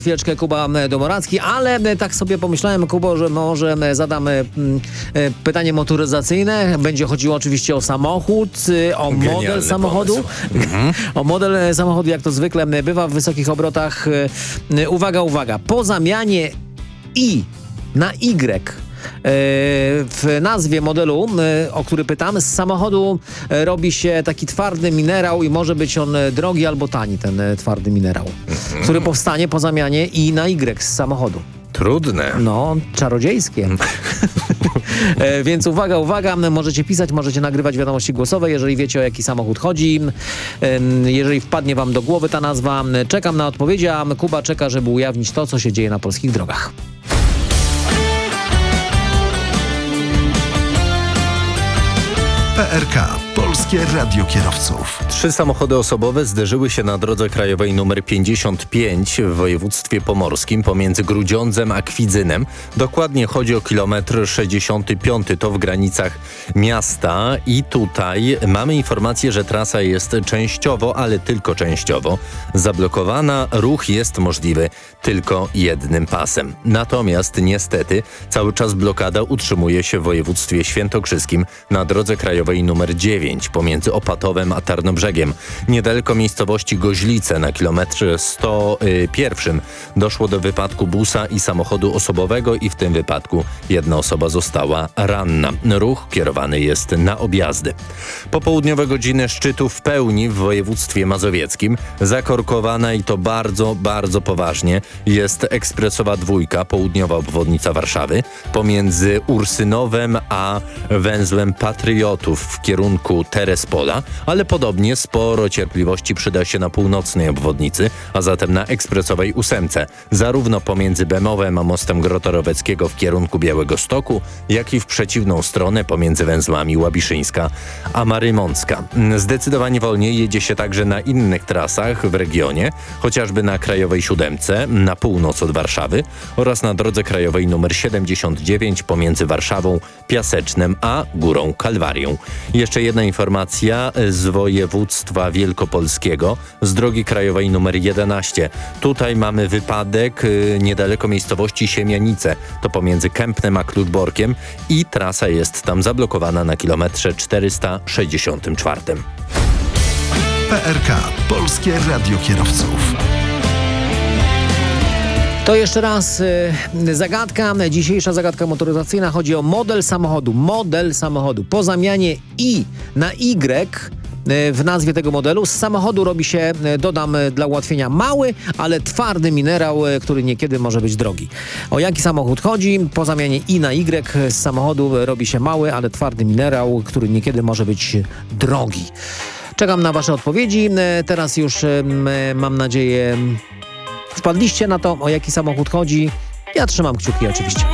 Chwileczkę Kuba Domoracki, ale tak sobie pomyślałem, Kubo, że może zadamy pytanie motoryzacyjne. Będzie chodziło oczywiście o samochód, o model samochodu. O model samochodu, jak to zwykle bywa w wysokich obrotach. Uwaga, uwaga. Po zamianie I na Y w nazwie modelu, o który pytam, z samochodu robi się taki twardy minerał i może być on drogi albo tani, ten twardy minerał, który powstanie po zamianie I na Y z samochodu. Trudne. No, czarodziejskie. Więc uwaga, uwaga, możecie pisać, możecie nagrywać wiadomości głosowe, jeżeli wiecie, o jaki samochód chodzi. Jeżeli wpadnie wam do głowy ta nazwa, czekam na odpowiedzi, a Kuba czeka, żeby ujawnić to, co się dzieje na polskich drogach. PRK. Polskie Radio Kierowców. 3 samochody osobowe zderzyły się na drodze krajowej nr 55 w województwie pomorskim pomiędzy Grudziądzem a Kwidzynem. Dokładnie chodzi o kilometr 65, to w granicach miasta i tutaj mamy informację, że trasa jest częściowo, ale tylko częściowo zablokowana. Ruch jest możliwy tylko jednym pasem. Natomiast niestety cały czas blokada utrzymuje się w województwie świętokrzyskim na drodze krajowej nr 9 pomiędzy Opatowem a Tarnobrzegiem. Niedaleko miejscowości Goźlice na kilometrze 101 doszło do wypadku busa i samochodu osobowego i w tym wypadku jedna osoba została ranna. Ruch kierowany jest na objazdy. Popołudniowe godziny szczytu w pełni w województwie mazowieckim. Zakorkowana i to bardzo, bardzo poważnie jest ekspresowa 2, południowa obwodnica Warszawy pomiędzy Ursynowem a węzłem Patriotów w kierunku Terespola, ale podobnie sporo cierpliwości przyda się na północnej obwodnicy, a zatem na ekspresowej 8, zarówno pomiędzy Bemowem a mostem Grota-Roweckiego w kierunku Białegostoku, jak i w przeciwną stronę pomiędzy węzłami Łabiszyńska a Marymącka. Zdecydowanie wolniej jedzie się także na innych trasach w regionie, chociażby na krajowej 7 na północ od Warszawy oraz na drodze krajowej nr 79 pomiędzy Warszawą, Piasecznem a Górą Kalwarią. Jeszcze jedna informacja z województwa wielkopolskiego, z drogi krajowej nr 11. Tutaj mamy wypadek niedaleko miejscowości Siemianice, to pomiędzy Kępnem a Kluczborkiem i trasa jest tam zablokowana na kilometrze 464. PRK. Polskie Radio Kierowców. To jeszcze raz zagadka. Dzisiejsza zagadka motoryzacyjna. Chodzi o model samochodu. Model samochodu. Po zamianie I na Y w nazwie tego modelu z samochodu robi się, dodam dla ułatwienia, mały, ale twardy minerał, który niekiedy może być drogi. O jaki samochód chodzi? Po zamianie I na Y z samochodu robi się mały, ale twardy minerał, który niekiedy może być drogi. Czekam na wasze odpowiedzi. Teraz już mam nadzieję wpadliście na to, o jaki samochód chodzi. Ja trzymam kciuki oczywiście.